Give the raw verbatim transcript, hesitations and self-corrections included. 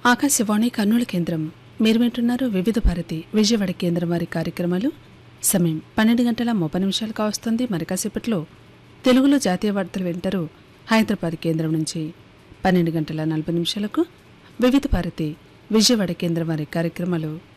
ఆకాశవాణి కర్నూలు కేంద్రం. మీరు వింటున్నారు వివిధ భారతి విజయవాడ కేంద్రం వారి కార్యక్రమాలు. సమయం పన్నెండు గంటల ముప్పై నిమిషాలు కావస్తుంది. మరి కాసేపట్లో తెలుగులో జాతీయ వార్తలు వింటారు హైదరాబాద్ కేంద్రం నుంచి. పన్నెండు గంటల నలభై నిమిషాలకు వివిధ భారతి విజయవాడ కేంద్రం వారి కార్యక్రమాలు